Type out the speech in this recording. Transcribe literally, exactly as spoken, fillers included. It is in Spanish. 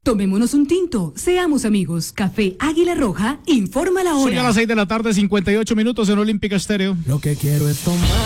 Tomémonos un tinto, seamos amigos. Café Águila Roja informa la hora. Son a las seis de la tarde, cincuenta y ocho minutos en Olímpica Estéreo. Lo que quiero es tomar.